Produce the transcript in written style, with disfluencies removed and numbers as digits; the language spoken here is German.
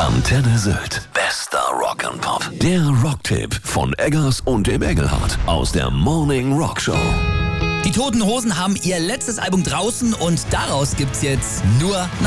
Antenne Sylt. Bester Rock'n'Pop. Der Rocktipp von Eggers und dem Engelhardt aus der Morning Rock Show. Die Toten Hosen haben ihr letztes Album draußen und daraus gibt's jetzt nur